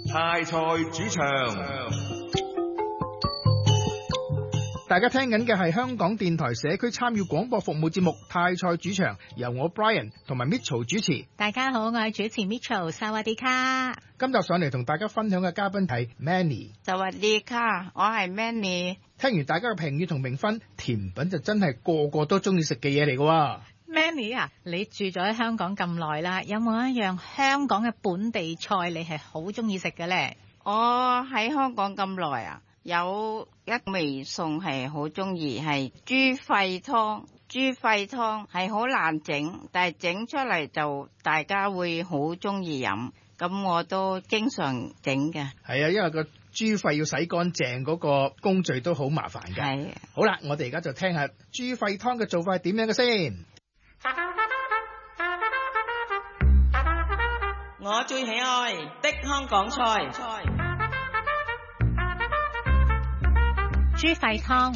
泰菜主場。 大家聽緊嘅係香港電台社區參與廣播服務節目《泰菜主場》，由我 Brian 同埋 Mitchell 主持。 大家好，我係主持 Mitchell，薩瓦迪卡。 今集上嚟同大家分享嘅嘉賓係 Manny。 薩瓦迪卡，我係 Manny。 聽完大家嘅評語同評分，甜品就真係個個都中意食嘅嘢嚟㗎。 Manny 啊，你住咗喺香港咁耐啦，有冇一樣香港嘅本地菜你係好中意食嘅咧？ 我喺香港咁耐啊，有一味餸係好中意，係豬肺湯。豬肺湯係好難整，但係整出嚟就大家會好中意飲，咁我都經常整嘅。 係啊，因為個豬肺要洗乾淨，嗰個工序都好麻煩嘅。 係。 好啦，我哋而家就聽下豬肺湯嘅做法係點樣嘅先。 我最喜愛的香港菜， 豬肺湯。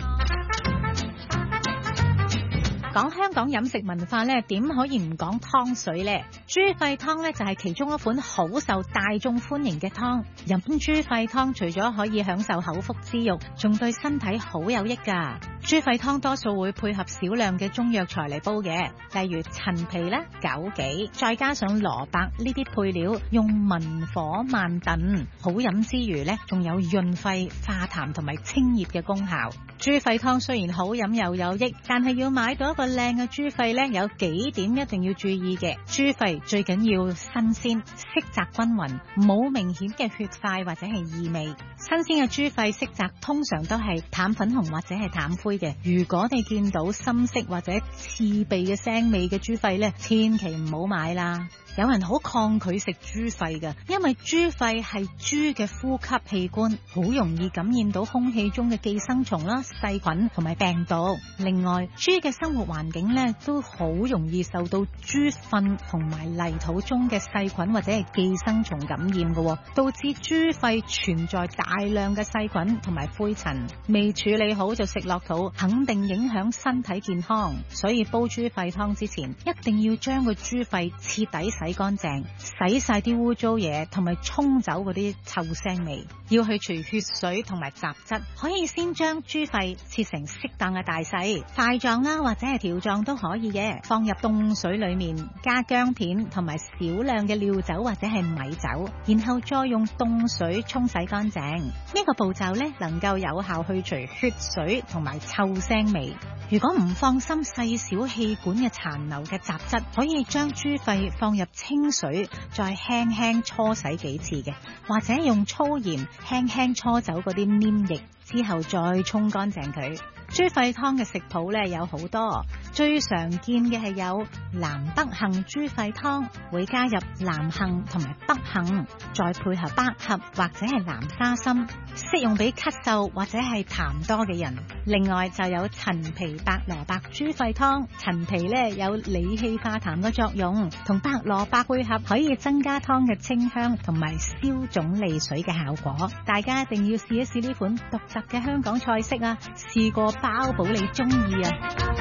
講香港飲食文化咧，點可以唔講湯水咧？豬肺湯咧就係其中一款好受大眾歡迎嘅湯。飲豬肺湯除咗可以享受口腹之欲，仲對身體好有益㗎。豬肺湯多數會配合少量嘅中藥材嚟煲嘅，例如陳皮啦、枸杞，再加上蘿蔔呢啲配料，用文火慢燉，好飲之餘咧，仲有潤肺、化痰同埋清熱嘅功效。豬肺湯雖然好飲又有益，但係要買到一個靚嘅豬肺咧，有幾點一定要注意嘅。豬肺最緊要新鮮、色澤均勻，冇明顯嘅血塊或者係異味。新鮮嘅豬肺色澤通常都係淡粉紅或者係淡灰嘅。如果你見到深色或者刺鼻嘅腥味嘅豬肺咧，千祈唔好買啦。有人好抗拒食豬肺嘅，因為豬肺係豬嘅呼吸器官，好容易感染到空氣中嘅寄生蟲啦、細菌同埋病毒。另外，豬嘅生活環境咧都好容易受到豬糞同埋泥土中嘅細菌或者係寄生蟲感染嘅，導致豬肺存在大量嘅細菌同埋灰塵。未處理好就食落肚，肯定影響身體健康。所以煲豬肺湯之前，一定要將個豬肺徹底洗乾淨，洗晒啲污糟嘢，同埋沖走嗰啲臭腥味。要去除血水同埋雜質，可以先將豬肺切成適當嘅大細，塊狀啦或者係條狀都可以嘅，放入凍水裏面，加薑片同埋少量嘅料酒或者係米酒，然後再用凍水沖洗乾淨。呢個步驟呢，能夠有效去除血水同埋臭腥味。如果唔放心細小氣管嘅殘留嘅雜質，可以將豬肺放入清水，再輕輕搓洗幾次嘅，或者用粗鹽輕輕搓走嗰啲黏液，之後再沖乾淨佢。豬肺湯嘅食譜咧有好多，最常見嘅係有南北杏豬肺湯，會加入南杏同埋北杏，再配合百合或者係南沙參，適用俾咳嗽或者係痰多嘅人。另外就有陳皮白蘿蔔豬肺湯，陳皮咧有理氣化痰嘅作用，同白蘿蔔配合可以增加湯嘅清香同埋消腫利水嘅效果。大家一定要試一試呢款獨特嘅香港菜式啊！試過包保你中意啊！